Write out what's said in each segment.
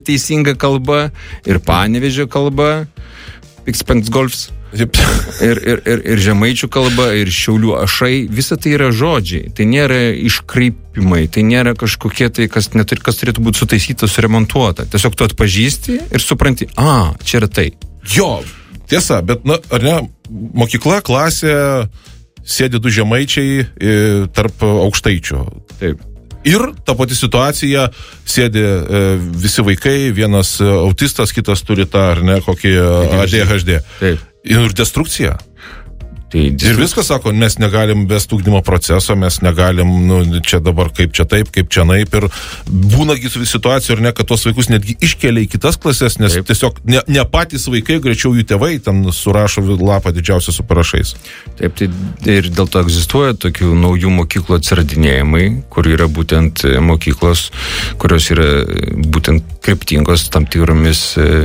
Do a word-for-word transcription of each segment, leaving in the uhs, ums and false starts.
teisinga kalba, ir Panevėžio kalba, Pikspens Golfs, ir, ir, ir, ir žemaičių kalba, ir Šiaulių ašai, visa tai yra žodžiai, tai nėra iškreipimai, tai nėra kažkokie tai, kas, neturi, kas turėtų būti sutaisyta, suremontuota. Tiesiog tu atpažįsti ir supranti, a, čia yra tai. Jo, tiesa, bet, na, ar ne, mokykla, klasė, sėdi du žemaičiai tarp aukštaičių. Taip. Ir ta pati situacija, sėdi e, visi vaikai, vienas autistas, kitas turi tą, ar ne, kokį A D H D. Taip. Ir destrukcija. Tai ir viskas, sako, mes negalim vesti ugdymo proceso, mes negalim, nu, čia dabar kaip čia taip, kaip čia naip. Ir būnagi su situacijų, ar ne, kad tos vaikus netgi iškelia į kitas klases, nes taip. Tiesiog ne, ne patys vaikai, greičiau jų tėvai ten surašo lapą didžiausią su parašais. Taip, tai ir dėl to egzistuoja tokių naujų mokyklų atsiradinėjimai, kur yra būtent mokyklos, kurios yra būtent kryptingos tam tikromis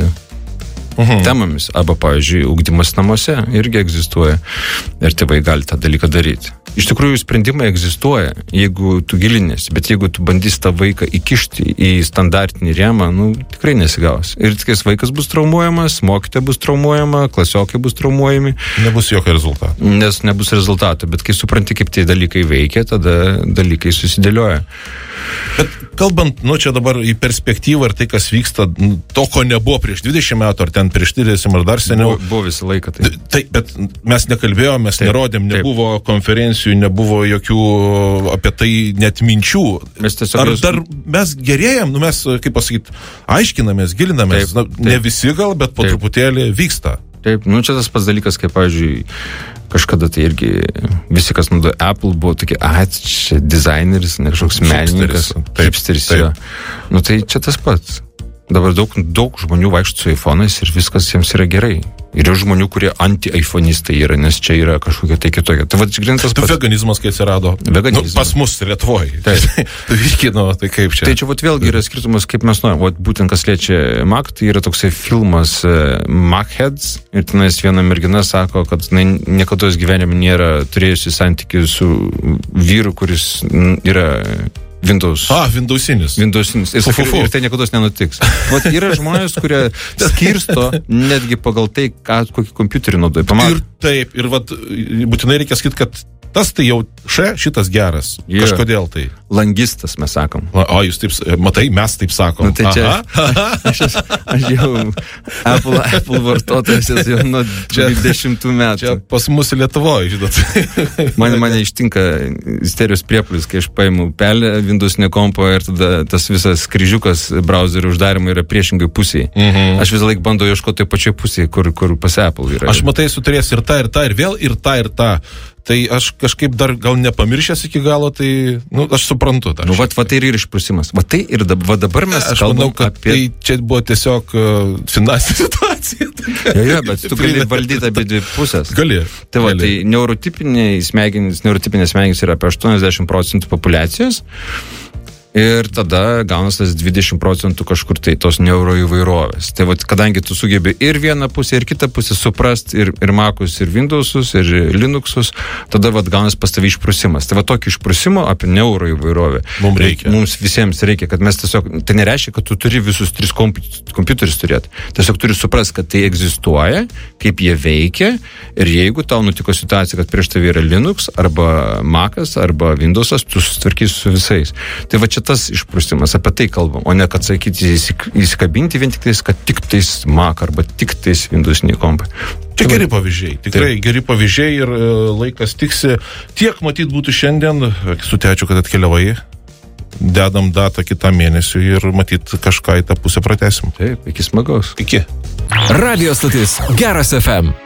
uhum. temomis. Arba, pavyzdžiui, ugdymas namuose irgi egzistuoja ir tėvai gali tą dalyką daryti. Iš tikrųjų, sprendimai egzistuoja, jeigu tu gilinėsi, bet jeigu tu bandysi tą vaiką įkišti į standartinį rėmą, nu, tikrai nesigaus. Ir tikės vaikas bus traumuojamas, mokytoja bus traumuojama, klasiokai bus traumuojami. Nebus jokio rezultato. Nes nebus rezultato, bet kai supranti, kaip tie dalykai veikia, tada dalykai susidėlioja. Bet kalbant, nu, čia dabar į perspektyvą ir tai, kas vyksta, to, ko nebuvo prieš dvidešimt metų, ar ten prieš trisdešimt, ar dar seniau. Buvo, buvo visą laiką tai. Taip, bet mes nekalbėjom, mes taip, nerodėm, nebuvo taip. Konferencijų, nebuvo jokių apie tai net minčių. Mes tiesiog... Ar dar mes gerėjam, nu mes, kaip pasakyti, aiškinamės, gilinamės, taip, taip. Na, ne visi gal, bet po taip. Truputėlį vyksta. Taip, nu čia tas pats dalykas, kaip, pavyzdžiui, kažkada tai irgi visi, kas naudoja Apple, buvo tokie, a, čia dizaineris, ne kažkoks menininkas, hipsteris. Nu tai čia tas pats. Dabar daug, daug žmonių vaikšto su iPhone'ais ir viskas jiems yra gerai. Ir yra žmonių, kurie anti-iPhone'istai yra, nes čia yra kažkokia tai kitokia. Tai va, grintas pats. Veganizmas, kai atsirado. Veganizmas. Nu, pas mus Lietuvoje. Tai, tai virkino, tai kaip čia. Tai čia vat vėlgi yra skirtumas, kaip mes nuojam. Vat būtent kas liečia Mac, tai yra toksai filmas uh, Macheads. Ir tenais viena mergina sako, kad na, niekada jos gyvenime nėra turėjusi santykių su vyru, kuris yra... Windows. A, Windowsinis. Windowsinis. Ir, sakai, ir tai niekada nenutiks. Vat yra žmonės, kurie skirsto netgi pagal tai, ką, kokį kompiuterį naudoja. Ir taip, ir vat, būtinai reikia sakyti, kad tas tai jau še, šitas geras. Yeah. Kažkodėl tai. Langistas, mes sakom. O, jūs taip, matai, mes taip sakom. Nu, tai čia, aš, aš, aš jau Apple, Apple vartotojas jau nuo dvidešimtų metų. Čia pas mus Lietuvoje, žinot. Man, mane ištinka isterijos priepuolis, kai aš paimu pelę Windowsinio kompo ir tada tas visas kryžiukas browserio uždarimo yra priešingai pusėje. Mhm. Aš visą laiką bandau ieškoti toje pačioje pusėje, kur, kur pas Apple yra. Aš matai, su turės ir tą, ir tą, ir vėl, ir tą, ir tą. Tai aš kažkaip dar gal nepamiršęs iki galo, tai, nu, aš suprantu. Nu, va, va tai ir yra išprusimas. Va tai ir dabar, va, dabar mes aš kalbam manau, kad apie... Tai čia buvo tiesiog uh, finansinė situacija. Jo, jo, bet tu gali valdyti abi dvi pusės. Gali. Tai va, gali. Tai neurotipiniai smegenys, neurotipinės smegenys yra apie aštuoniasdešimt procentų populiacijos. Ir tada gaunas tas dvidešimt procentų kažkur tai tos neuroįvairovės. Tai vat, kadangi tu sugebi ir vieną pusę, ir kitą pusę suprast, ir, ir Macus, ir Windowsus, ir Linuxus, tada vat, gaunas pas tavį išprusimas. Tai va tokį išprusimo apie neuroįvairovę. Mums reikia. Mums visiems reikia, kad mes tiesiog, tai nereiškia, kad tu turi visus tris kompiuterius turėti. Tiesiog turi suprast, kad tai egzistuoja, kaip jie veikia, ir jeigu tau nutiko situacija, kad prieš tavį yra Linux, arba Macas, arba Windowsas, tu susitvarkysi su visais. Tai va čia tas išprusimas, apie tai kalbam, o ne kad sakyti įsikabinti vien tik tais, kad tik tais Mac arba tik tais Windowsiniai kompai. Čia geri pavyzdžiai, tikrai taip. Geri pavyzdžiai ir laikas tiksi. Tiek matyt būtų šiandien, su tečiu, kad atkeliavai, dedam datą kitą mėnesį ir matyt kažką į tą pusę pratesim. Taip, iki smagaus. Iki. Radio stotis Geras F M.